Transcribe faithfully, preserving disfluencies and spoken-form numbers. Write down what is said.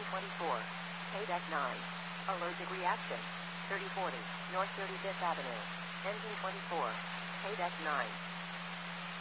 twenty-four. Paydeck nine. Allergic reaction. thirty forty. North thirty-fifth Avenue. Engine twenty-four. Paydeck nine.